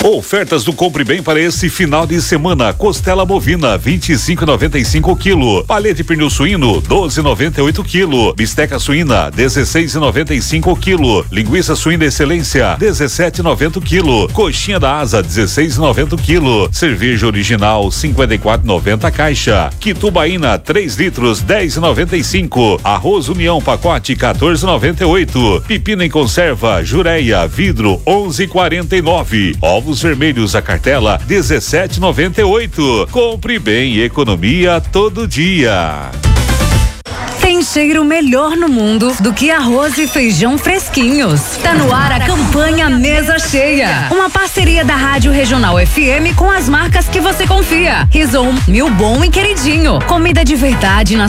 Ofertas do Compre Bem para esse final de semana: costela bovina 25,95 kg, palete de pernil suíno 12,98 kg, bisteca suína 16,95 kg, linguiça suína excelência 17,90 kg, coxinha da asa 16,90 kg, cerveja original 54,90 caixa, quitubaína 3 litros 10,95, arroz União pacote 14,98, pepino em conserva Jureia vidro 11,49, ovos vermelhos a cartela 17,98. Compre bem, economia todo dia. Tem cheiro melhor no mundo do que arroz e feijão fresquinhos. Tá no ar a campanha Mesa Cheia. Uma parceria da Rádio Regional FM com as marcas que você confia. Rison, Mil Bom e Queridinho. Comida de verdade na